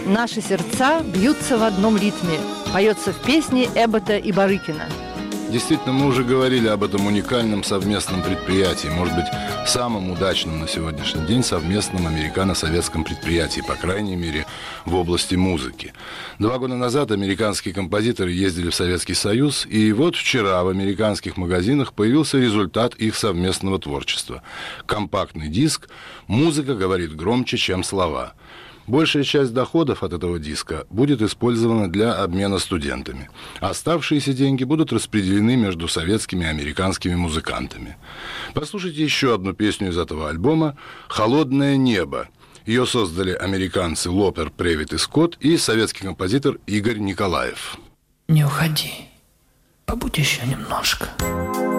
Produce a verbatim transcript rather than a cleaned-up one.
«Наши сердца бьются в одном ритме» поется в песне Эббота и Барыкина. Действительно, мы уже говорили об этом уникальном совместном предприятии, может быть, самом удачном на сегодняшний день совместном американо-советском предприятии, по крайней мере, в области музыки. Два года назад американские композиторы ездили в Советский Союз, и вот вчера в американских магазинах появился результат их совместного творчества. Компактный диск «Музыка говорит громче, чем слова». Большая часть доходов от этого диска будет использована для обмена студентами. Оставшиеся деньги будут распределены между советскими и американскими музыкантами. Послушайте еще одну песню из этого альбома «Холодное небо». Ее создали американцы Лопер, Превит и Скотт и советский композитор Игорь Николаев. Не уходи, побудь еще немножко.